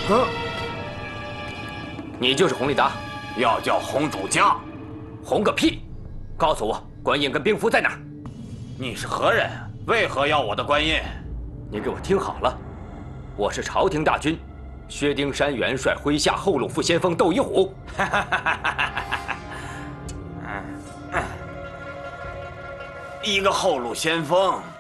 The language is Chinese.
你就是洪立达， 要叫洪主家。 洪个屁！告诉我，官印跟兵符在哪儿？ 你是何人？为何要我的官印？ 你给我听好了，我是朝廷大军，薛丁山元帅麾下后路副先锋窦一虎。 一个后路先锋，